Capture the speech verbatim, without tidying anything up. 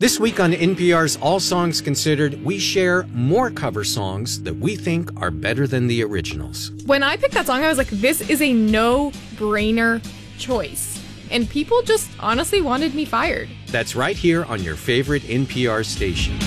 This week on N P R's All Songs Considered, we share more cover songs that we think are better than the originals. When I picked that song, I was like, this is a no-brainer choice. And people just honestly wanted me fired. That's right here on your favorite N P R station.